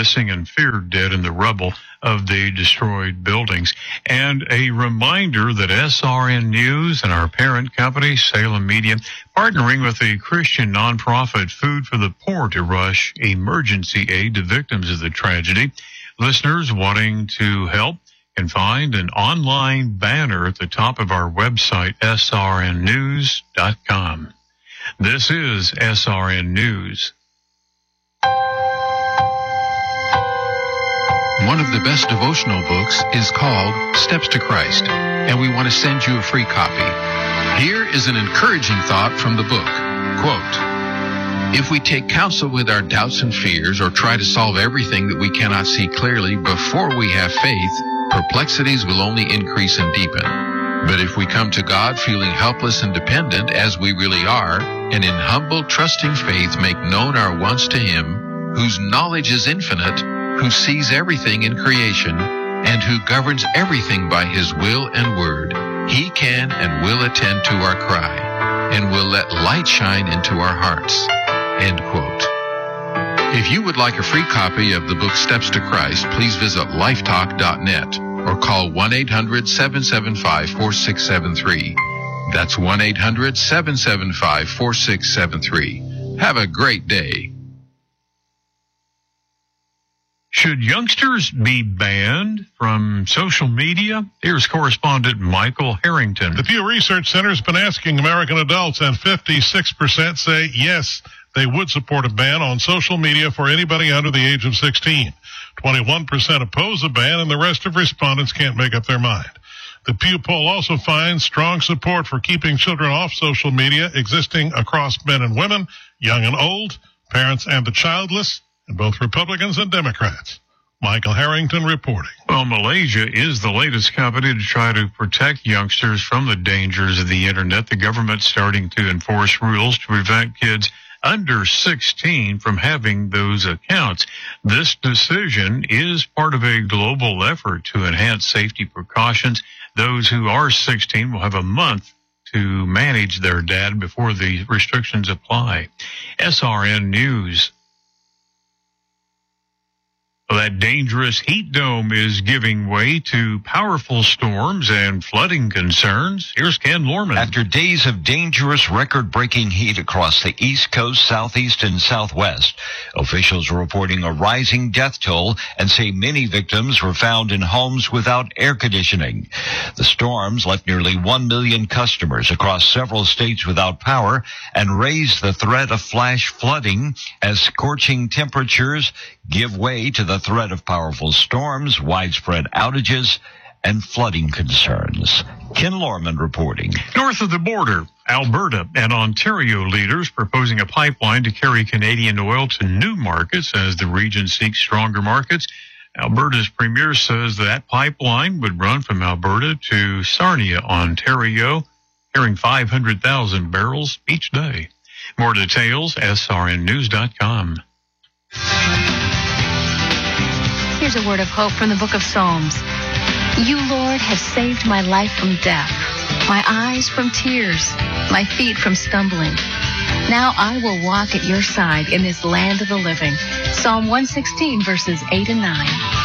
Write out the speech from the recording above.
missing and feared dead in the rubble of the destroyed buildings. And a reminder that SRN News and our parent company, Salem Media, partnering with the Christian nonprofit Food for the Poor to rush emergency aid to victims of the tragedy. Listeners wanting to help can find an online banner at the top of our website, srnnews.com. This is SRN News. One of the best devotional books is called Steps to Christ, and we want to send you a free copy. Here is an encouraging thought from the book. Quote, "If we take counsel with our doubts and fears or try to solve everything that we cannot see clearly before we have faith, perplexities will only increase and deepen. But if we come to God feeling helpless and dependent as we really are, and in humble, trusting faith make known our wants to Him, whose knowledge is infinite, who sees everything in creation, and who governs everything by His will and word, He can and will attend to our cry, and will let light shine into our hearts." End quote. If you would like a free copy of the book Steps to Christ, please visit lifetalk.net or call 1-800-775-4673. That's 1-800-775-4673. Have a great day. Should youngsters be banned from social media? Here's correspondent Michael Harrington. The Pew Research Center has been asking American adults, and 56% say yes, they would support a ban on social media for anybody under the age of 16. 21% oppose a ban, and the rest of respondents can't make up their mind. The Pew poll also finds strong support for keeping children off social media existing across men and women, young and old, parents and the childless, and both Republicans and Democrats. Michael Harrington reporting. Well, Malaysia is the latest company to try to protect youngsters from the dangers of the internet. The government's starting to enforce rules to prevent kids under 16 from having those accounts. This decision is part of a global effort to enhance safety precautions. Those who are 16 will have a month to manage their data before the restrictions apply. SRN News. That dangerous heat dome is giving way to powerful storms and flooding concerns. Here's Ken Lorman. After days of dangerous record-breaking heat across the East Coast, Southeast, and Southwest, officials are reporting a rising death toll and say many victims were found in homes without air conditioning. The storms left nearly 1 million customers across several states without power and raised the threat of flash flooding as scorching temperatures give way to the threat of powerful storms, widespread outages, and flooding concerns. Ken Lorman reporting. North of the border, Alberta and Ontario leaders proposing a pipeline to carry Canadian oil to new markets as the region seeks stronger markets. Alberta's premier says that pipeline would run from Alberta to Sarnia, Ontario, carrying 500,000 barrels each day. More details, srnnews.com. Here's a word of hope from the book of Psalms. You, Lord, have saved my life from death, my eyes from tears, my feet from stumbling. Now I will walk at your side in this land of the living. Psalm 116, verses 8 and 9.